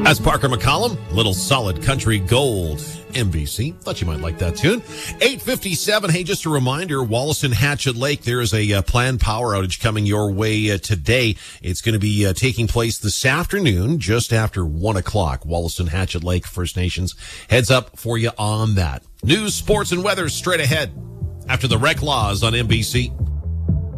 That's Parker McCollum, Little Solid Country Gold, NBC. Thought you might like that tune. 8:57. Hey, just a reminder, Wallace and Hatchet Lake, there is a planned power outage coming your way today. It's going to be taking place this afternoon, just after 1 o'clock. Wallace and Hatchet Lake First Nations. Heads up for you on that. News, sports, and weather straight ahead after the Rec Laws on NBC.